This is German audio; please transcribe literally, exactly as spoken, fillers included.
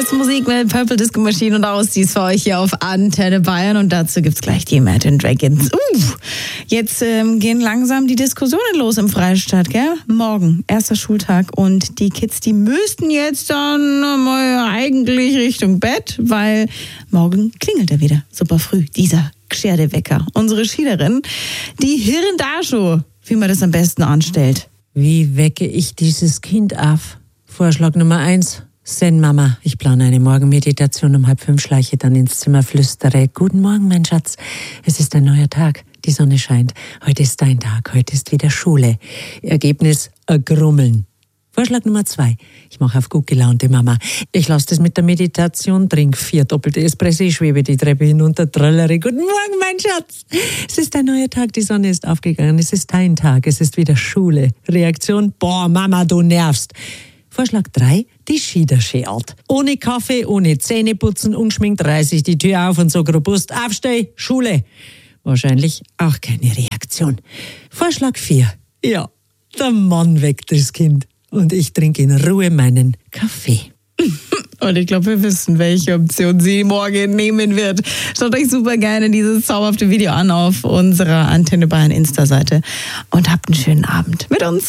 Musik mit Purple Disco Machine und Ausziehs für euch hier auf Antenne Bayern. Und dazu gibt's gleich die Imagine Dragons. Uh, jetzt ähm, gehen langsam die Diskussionen los im Freistaat, gell? Morgen, erster Schultag. Und die Kids, die müssten jetzt dann mal eigentlich Richtung Bett, weil morgen klingelt er wieder super früh, dieser Gscherde-Wecker. Unsere Schülerin, die Hirndascho, wie man das am besten anstellt. Wie wecke ich dieses Kind auf? Vorschlag Nummer eins. Zen Mama, ich plane eine Morgenmeditation um halb fünf, schleiche dann ins Zimmer, flüstere: Guten Morgen, mein Schatz. Es ist ein neuer Tag. Die Sonne scheint. Heute ist dein Tag. Heute ist wieder Schule. Ergebnis: ein Grummeln. Vorschlag Nummer zwei. Ich mache auf gut gelaunte Mama. Ich lasse das mit der Meditation, trink vier doppelte Espresso, schwebe die Treppe hinunter, tröllere: Guten Morgen, mein Schatz. Es ist ein neuer Tag, die Sonne ist aufgegangen, es ist dein Tag, es ist wieder Schule. Reaktion: Boah, Mama, du nervst. Vorschlag drei. Die Schiederschält. Ohne Kaffee, ohne Zähneputzen, ungeschminkt reiße ich die Tür auf und sage robust: Aufsteh, Schule. Wahrscheinlich auch keine Reaktion. Vorschlag vier. Ja, der Mann weckt das Kind. Und ich trinke in Ruhe meinen Kaffee. Und ich glaube, wir wissen, welche Option sie morgen nehmen wird. Schaut euch super gerne dieses zauberhafte Video an auf unserer Antenne Bayern Insta-Seite und habt einen schönen Abend mit uns.